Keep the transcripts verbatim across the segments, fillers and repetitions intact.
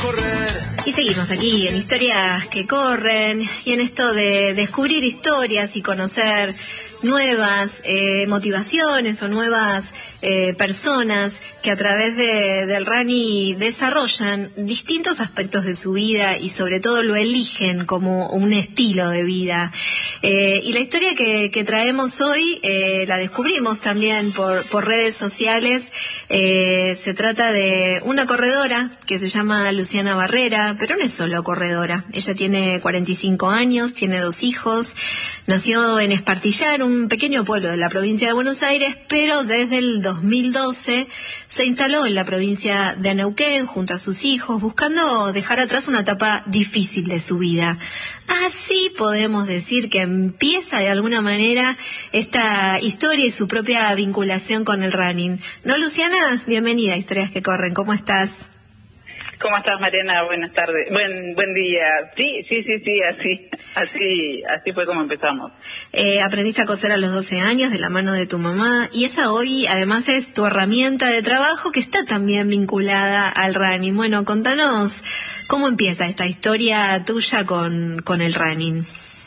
correr. Y seguimos aquí en Historias que Corren y en esto de descubrir historias y conocer nuevas eh, motivaciones o nuevas eh, personas que a través de, del running desarrollan distintos aspectos de su vida y sobre todo lo eligen como un estilo de vida. Eh, y la historia que, que traemos hoy eh, la descubrimos también por, por redes sociales. Eh, se trata de una corredora que se llama Luciana Barrera, pero no es solo corredora. Ella tiene cuarenta y cinco años, tiene dos hijos, nació en Espartillar, un pequeño pueblo de la provincia de Buenos Aires, pero desde el dos mil doce se instaló en la provincia de Neuquén junto a sus hijos, buscando dejar atrás una etapa difícil de su vida. Así podemos decir que empieza de alguna manera esta historia y su propia vinculación con el running. ¿No, Luciana? Bienvenida a Historias que Corren. ¿Cómo estás? ¿Cómo estás, Mariana? Buenas tardes. Buen buen día. Sí, sí, sí, sí, así, así, así fue como empezamos. Eh, aprendiste a coser a los doce años de la mano de tu mamá y esa hoy además es tu herramienta de trabajo que está también vinculada al running. Bueno, contanos cómo empieza esta historia tuya con, con el running.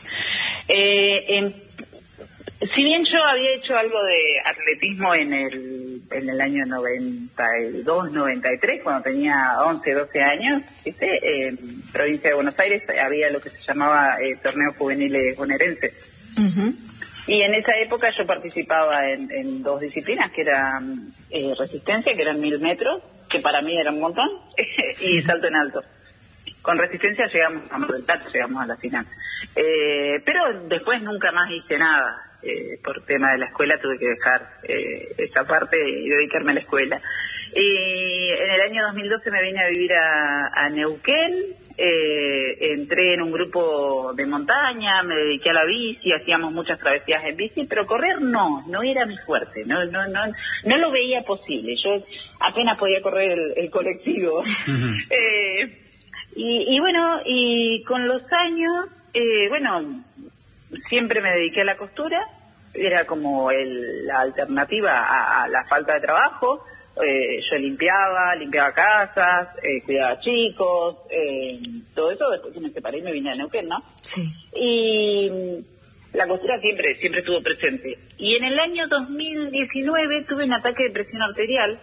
Eh, en, si bien yo había hecho algo de atletismo en el en el año noventa y dos, noventa y tres, cuando tenía once, doce años, ¿viste? En provincia de Buenos Aires había lo que se llamaba eh, torneos juveniles bonaerenses. Uh-huh. Y en esa época yo participaba en, en dos disciplinas, que eran eh, resistencia, que eran mil metros, que para mí era un montón, sí. Y salto en alto. Con resistencia llegamos a Mar del Plata, llegamos a la final. Eh, pero después nunca más hice nada. Eh, por tema de la escuela tuve que dejar eh, esa parte y dedicarme a la escuela. Y en el año dos mil doce me vine a vivir a, a Neuquén, eh, entré en un grupo de montaña, me dediqué a la bici, hacíamos muchas travesías en bici, pero correr no, no era mi fuerte, no no no no lo veía posible. Yo apenas podía correr el, el colectivo. Uh-huh. eh, y, y bueno, y con los años, eh, bueno, siempre me dediqué a la costura, era como el, la alternativa a, a la falta de trabajo. Eh, yo limpiaba, limpiaba casas, eh, cuidaba chicos, eh, todo eso. Después que me separé me vine a Neuquén, ¿no? Sí. Y la costura siempre, siempre estuvo presente. Y en el año dos mil diecinueve tuve un ataque de presión arterial,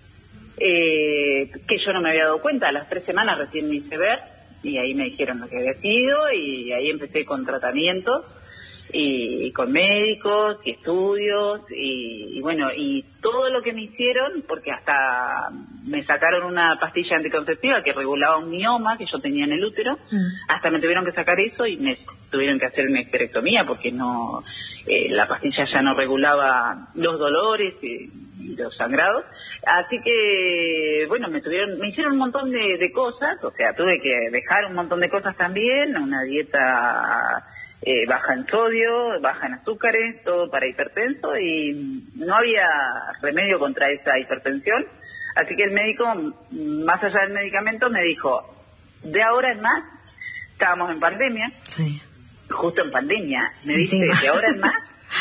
eh, que yo no me había dado cuenta. A las tres semanas recién me hice ver, y ahí me dijeron lo que había sido, y ahí empecé con tratamientos, y, y con médicos, y estudios, y, y bueno, y todo lo que me hicieron, porque hasta me sacaron una pastilla anticonceptiva que regulaba un mioma que yo tenía en el útero, mm. hasta me tuvieron que sacar eso y me tuvieron que hacer una histerectomía porque no, eh, la pastilla ya no regulaba los dolores y, y los sangrados. Así que, bueno, me tuvieron, me hicieron un montón de, de cosas, o sea, tuve que dejar un montón de cosas también, una dieta eh, baja en sodio, baja en azúcares, todo para hipertenso, y no había remedio contra esa hipertensión. Así que el médico, más allá del medicamento, me dijo, de ahora en más, estábamos en pandemia, sí. justo en pandemia, me dice, Encima. de ahora en más,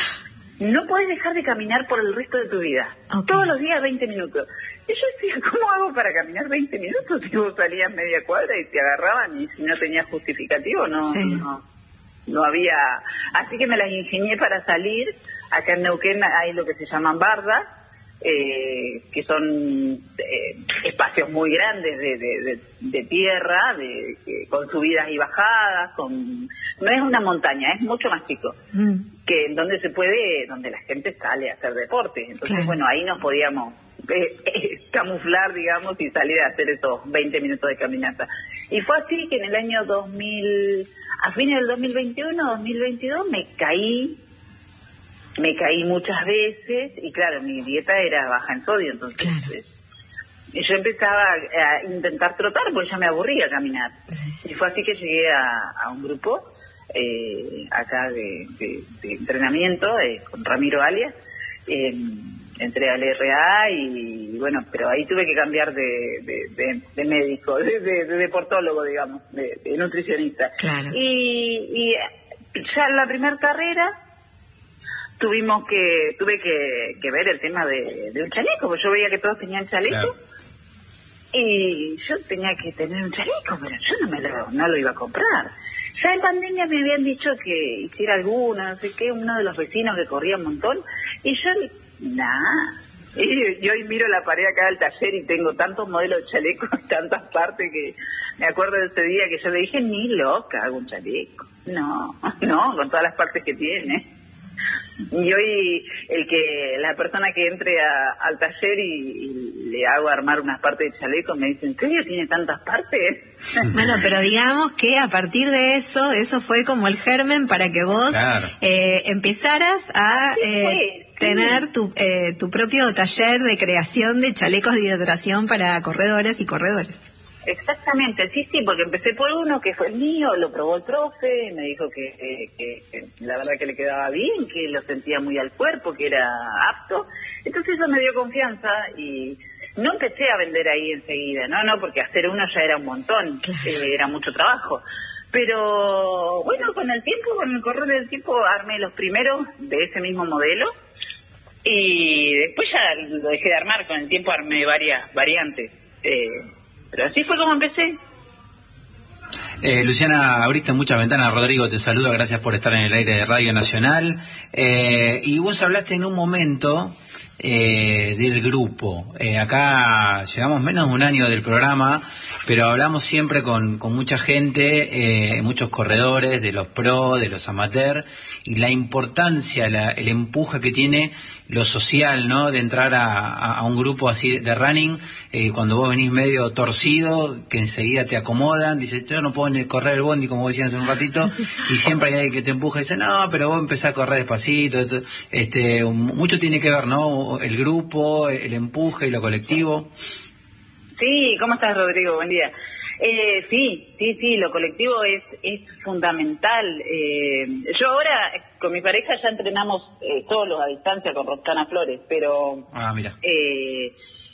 no puedes dejar de caminar por el resto de tu vida. Okay. Todos los días veinte minutos. Y yo decía, ¿cómo hago para caminar veinte minutos si vos salías media cuadra y te agarraban y si no tenías justificativo no, sí. no, no había... Así que me las ingenié para salir. Acá en Neuquén hay lo que se llaman bardas, eh, que son eh, espacios muy grandes de, de, de, de tierra, de, de, con subidas y bajadas, con no es una montaña, es mucho más chico, mm. que en donde se puede, donde la gente sale a hacer deporte. Entonces, claro. bueno, ahí nos podíamos eh, eh, camuflar, digamos, y salir a hacer esos veinte minutos de caminata. Y fue así que en el año dos mil, a fines del dos mil veintiuno, dos mil veintidós, me caí, me caí muchas veces, y claro, mi dieta era baja en sodio, entonces... Claro. Y yo empezaba a, a intentar trotar porque ya me aburría caminar. Sí. Y fue así que llegué a, a un grupo eh, acá de, de, de entrenamiento eh, con Ramiro Alias. Eh, entré al R A y, y bueno, pero ahí tuve que cambiar de, de, de, de médico, de, de, de deportólogo, digamos, de, de nutricionista. Claro. Y, y ya en la primera carrera tuvimos que, tuve que, que ver el tema de, de un chaleco, porque yo veía que todos tenían chaleco. Claro. y yo tenía que tener un chaleco, pero yo no me lo, no lo iba a comprar. Ya en pandemia me habían dicho que hiciera alguno, no sé qué, uno de los vecinos que corría un montón, y yo, nada. Y yo hoy miro la pared acá del taller y tengo tantos modelos de chalecos, tantas partes, que me acuerdo de ese día que yo le dije, ni loca hago un chaleco. No, no, con todas las partes que tiene. Y hoy el que la persona que entre a, al taller y, y le hago armar unas partes de chaleco me dice, ¿en serio tiene tantas partes? Bueno, pero digamos que a partir de eso, eso fue como el germen para que vos claro. eh, empezaras a eh, sí, tener sí. tu, eh, tu propio taller de creación de chalecos de hidratación para corredoras y corredores. Exactamente, sí, sí, porque empecé por uno que fue el mío, lo probó el profe, me dijo que, que, que, que la verdad que le quedaba bien, que lo sentía muy al cuerpo, que era apto, entonces eso me dio confianza y no empecé a vender ahí enseguida, no, no, porque hacer uno ya era un montón, eh, era mucho trabajo, pero bueno, con el tiempo, con el correr del tiempo armé los primeros de ese mismo modelo y después ya lo dejé de armar, con el tiempo armé varias variantes, eh, pero así fue como empecé. Eh, Luciana, abriste muchas ventanas. Rodrigo te saluda, gracias por estar en el aire de Radio Nacional. Eh, y vos hablaste en un momento eh, del grupo. Eh, acá llevamos menos de un año del programa, pero hablamos siempre con, con mucha gente, eh, muchos corredores, de los pro, de los amateurs, y la importancia, la, el empuje que tiene lo social, ¿no? De entrar a, a, a un grupo así de running, eh, cuando vos venís medio torcido, que enseguida te acomodan, dices, yo no puedo ni correr el bondi, como decían hace un ratito, y siempre hay alguien que te empuja y dice, no, pero vos empezás a correr despacito, este, mucho tiene que ver, ¿no? El grupo, el empuje y lo colectivo. Sí, ¿cómo estás, Rodrigo? Buen día. Eh, sí, sí, sí, lo colectivo es, es fundamental. Eh, yo ahora con mi pareja ya entrenamos eh, solos a distancia con Roxana Flores, pero ah, mira. Eh,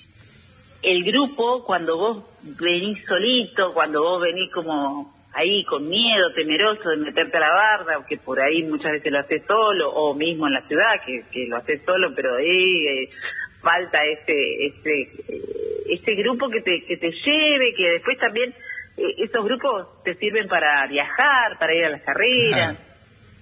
el grupo, cuando vos venís solito, cuando vos venís como ahí con miedo, temeroso de meterte a la barra, que por ahí muchas veces lo haces solo, o mismo en la ciudad, que, que lo haces solo, pero ahí eh, falta ese... ese eh, este grupo que te que te lleve, que después también eh, esos grupos te sirven para viajar, para ir a las carreras. Claro.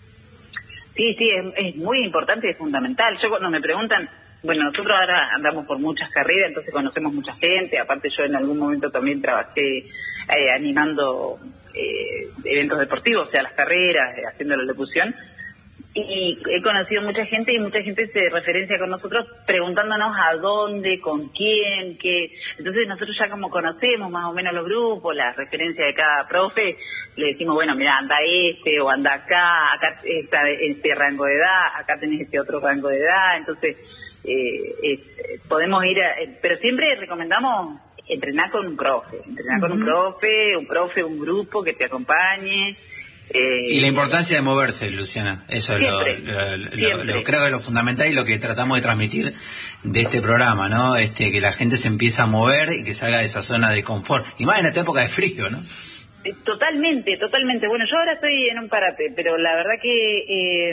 Sí, sí, es, es muy importante y es fundamental. Yo cuando me preguntan, bueno, nosotros ahora andamos por muchas carreras, entonces conocemos mucha gente, aparte yo en algún momento también trabajé eh, animando eh, eventos deportivos, o sea, las carreras, eh, haciendo la locución, y he conocido mucha gente y mucha gente se referencia con nosotros preguntándonos a dónde, con quién, qué. Entonces nosotros ya como conocemos más o menos los grupos, la referencia de cada profe, le decimos, bueno, mira, anda este o anda acá, acá está este rango de edad, acá tenés este otro rango de edad, entonces eh, eh, podemos ir, a, eh, pero siempre recomendamos entrenar con un profe, entrenar uh-huh. con un profe, un profe, un grupo que te acompañe. Eh, y la importancia de moverse, Luciana, eso siempre, lo, lo, lo, lo creo que es lo fundamental y lo que tratamos de transmitir de este programa, ¿no? Este, que la gente se empiece a mover y que salga de esa zona de confort, y más en esta época de frío, ¿no? Totalmente, totalmente. Bueno, yo ahora estoy en un parate, pero la verdad que eh,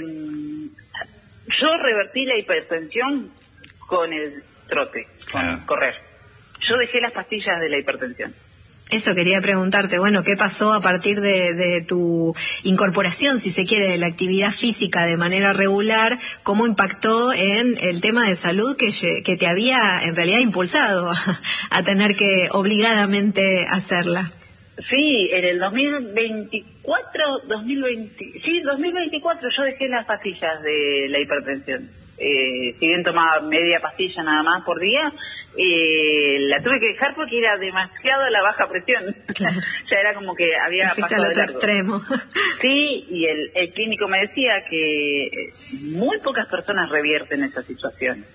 yo revertí la hipertensión con el trote, con claro. correr. Yo dejé las pastillas de la hipertensión. Eso quería preguntarte, bueno, ¿qué pasó a partir de, de tu incorporación, si se quiere, de la actividad física de manera regular? ¿Cómo impactó en el tema de salud que, que te había en realidad impulsado a, a tener que obligadamente hacerla? Sí, en el dos mil veinticuatro, dos mil veinte, sí, dos mil veinticuatro yo dejé las pastillas de la hipertensión. Eh, si bien tomaba media pastilla nada más por día, eh, la tuve que dejar porque era demasiado la baja presión. Claro. Ya era como que había pasado al otro extremo. Sí, y el, el clínico me decía que muy pocas personas revierten esa situación,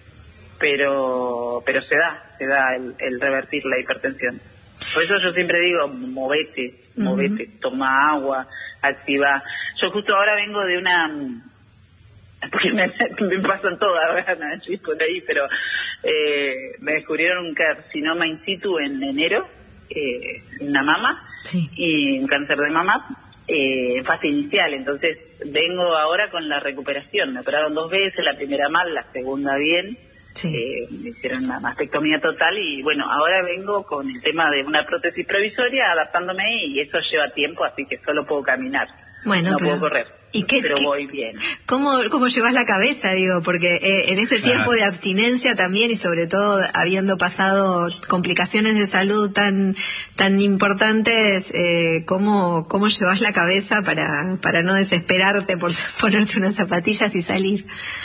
pero pero se da, se da el, el revertir la hipertensión. Por eso yo siempre digo, movete, movete, uh-huh. toma agua, activa. Yo justo ahora vengo de una... porque me, me pasan todas, ¿verdad? Sí, por ahí, pero eh, me descubrieron un carcinoma in situ en enero, eh, una mama, sí. y un cáncer de mama eh, en fase inicial. Entonces vengo ahora con la recuperación. Me operaron dos veces, la primera mal, la segunda bien, Sí. Eh, me hicieron una mastectomía total y bueno, ahora vengo con el tema de una prótesis provisoria adaptándome y eso lleva tiempo, así que solo puedo caminar, bueno, no pero, puedo correr, ¿y qué, pero qué, voy bien. ¿Cómo, cómo llevas la cabeza, digo? Porque eh, en ese Claro. tiempo de abstinencia también y sobre todo habiendo pasado complicaciones de salud tan tan importantes, eh, ¿cómo, cómo llevas la cabeza para, para no desesperarte por ponerte unas zapatillas y salir?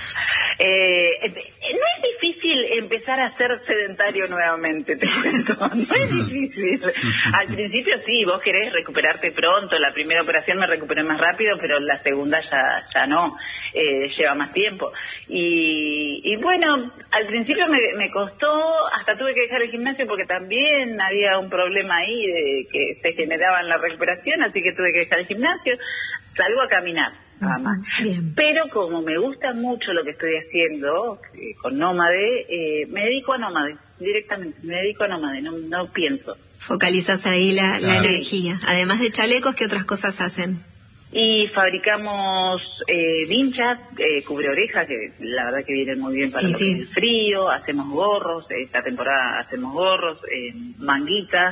Eh, no es difícil empezar a ser sedentario nuevamente, te cuento, no es difícil. Al principio sí, vos querés recuperarte pronto, la primera operación me recuperé más rápido, pero la segunda ya ya no, eh, lleva más tiempo. Y, y bueno, al principio me, me costó, hasta tuve que dejar el gimnasio porque también había un problema ahí de que se generaba en la recuperación, así que tuve que dejar el gimnasio, salgo a caminar. Nada más. Bien. Pero como me gusta mucho lo que estoy haciendo eh, con Nómade, eh, me dedico a Nómade, directamente, me dedico a Nómade, no, no pienso. Focalizas ahí la, la Claro. energía. Además de chalecos, ¿qué otras cosas hacen? Y fabricamos eh, vinchas, eh, cubre orejas, que la verdad que vienen muy bien para Y lo sí. que es el frío, hacemos gorros, esta temporada hacemos gorros, eh, manguitas,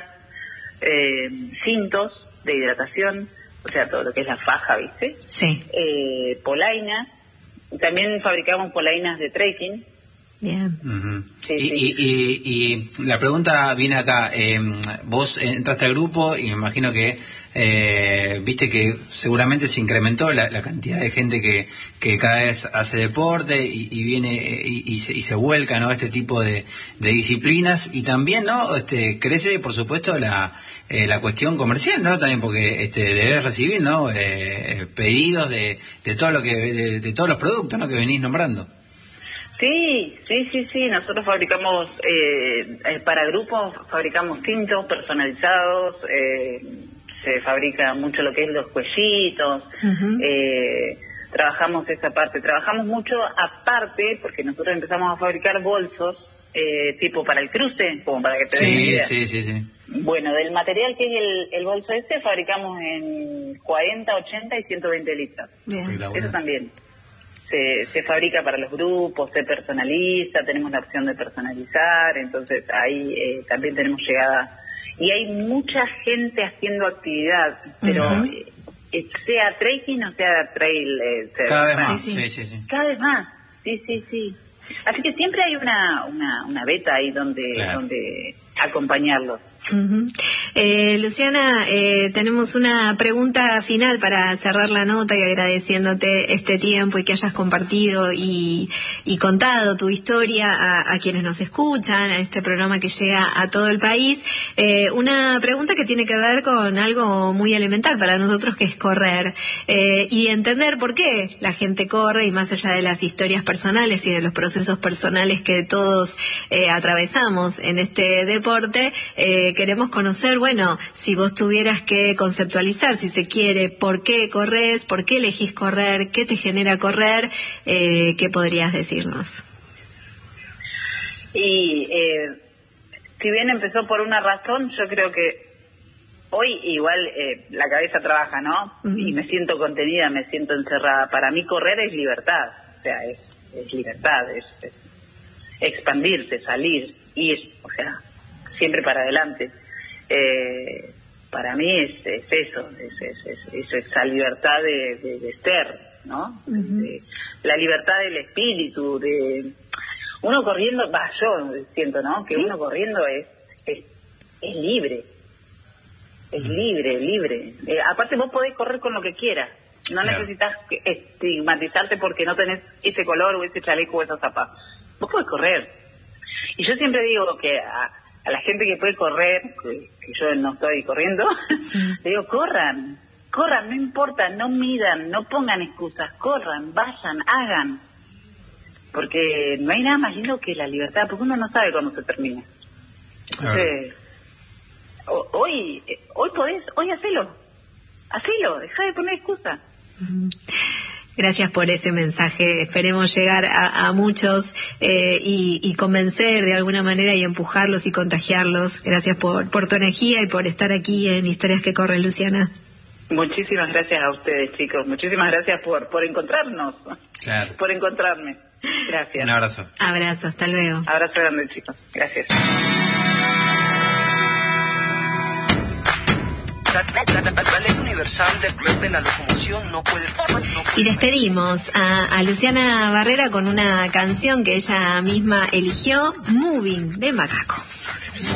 eh, cintos de hidratación, o sea, todo lo que es la faja, ¿viste? Sí. Eh, polainas, también fabricamos polainas de trekking. Bien. Uh-huh. Sí, y, sí. y, y, y la pregunta viene acá. Eh, vos entraste al grupo y me imagino que eh, viste que seguramente se incrementó la, la cantidad de gente que, que cada vez hace deporte y, y viene y, y, se, y se vuelca, ¿no?, a este tipo de, de disciplinas, y también, ¿no?, este, crece por supuesto la eh, la cuestión comercial, ¿no?, también porque este debes recibir, ¿no?, eh, pedidos de, de todo lo que de, de todos los productos, ¿no?, que venís nombrando. Sí, sí, sí, sí, nosotros fabricamos, eh, eh, para grupos fabricamos cintos personalizados, eh, se fabrica mucho lo que es los cuellitos, Uh-huh. eh, trabajamos esa parte, trabajamos mucho aparte, porque nosotros empezamos a fabricar bolsos, eh, tipo para el cruce, como para que te den una Sí, idea. sí, sí, sí. Bueno, del material que es el, el bolso este, fabricamos en cuarenta, ochenta y ciento veinte litros. Bien. Eso también. Se, se fabrica para los grupos, se personaliza, tenemos la opción de personalizar, entonces ahí eh, también tenemos llegada. Y hay mucha gente haciendo actividad, pero Uh-huh. eh, sea trekking o sea trail. Eh, sea- Cada vez más. Sí, sí. Sí, sí, sí. Cada vez más, sí, sí, sí. Así que siempre hay una, una, una beta ahí donde, Claro. donde acompañarlos. Uh-huh. Eh, Luciana, eh, tenemos una pregunta final para cerrar la nota y agradeciéndote este tiempo y que hayas compartido y, y contado tu historia a, a quienes nos escuchan, a este programa que llega a todo el país. Eh, una pregunta que tiene que ver con algo muy elemental para nosotros, que es correr eh, y entender por qué la gente corre, y más allá de las historias personales y de los procesos personales que todos eh, atravesamos en este deporte. Eh, queremos conocer, bueno, si vos tuvieras que conceptualizar, si se quiere, por qué corres, por qué elegís correr, qué te genera correr, eh, ¿qué podrías decirnos? Y eh, si bien empezó por una razón, yo creo que hoy igual eh, la cabeza trabaja, ¿no? Uh-huh. Y me siento contenida, me siento encerrada. Para mí correr es libertad, o sea, es, es libertad, es, es expandirse, salir, ir, o sea, siempre para adelante. Eh, para mí es, es eso, es, es, es, es esa libertad de, de, de ser, ¿no? Uh-huh. De, la libertad del espíritu, de uno corriendo, va, yo siento, ¿no? Que ¿Sí? uno corriendo es, es, es libre, es libre, libre. Eh, aparte vos podés correr con lo que quieras, no Claro. necesitas que- estigmatizarte porque no tenés ese color o ese chaleco o esos zapatos. Vos podés correr. Y yo siempre digo que a, a la gente que puede correr, que, que yo no estoy corriendo, Sí. le digo, corran, corran, no importa, no midan, no pongan excusas, corran, vayan, hagan. Porque no hay nada más lindo que la libertad, porque uno no sabe cuándo se termina. Entonces, ho- hoy, eh, hoy podés, hoy hacelo, hacelo, dejá de poner excusas. Uh-huh. Gracias por ese mensaje. Esperemos llegar a, a muchos eh, y, y convencer de alguna manera y empujarlos y contagiarlos. Gracias por, por tu energía y por estar aquí en Historias que Corren, Luciana. Muchísimas gracias a ustedes, chicos. Muchísimas gracias por, por encontrarnos, Claro. por encontrarme. Gracias. Un abrazo. Abrazo, hasta luego. Abrazo grande, chicos. Gracias. La ley universal de la locomoción no puede... Y despedimos a, a Luciana Barrera con una canción que ella misma eligió, Moving, de Macaco.